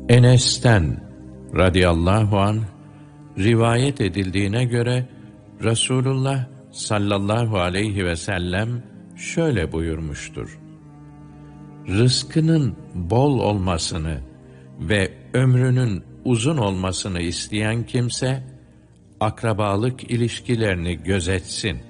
Enes'ten radıyallahu anh rivayet edildiğine göre Resulullah sallallahu aleyhi ve sellem şöyle buyurmuştur: Rızkının bol olmasını ve ömrünün uzun olmasını isteyen kimse akrabalık ilişkilerini gözetsin.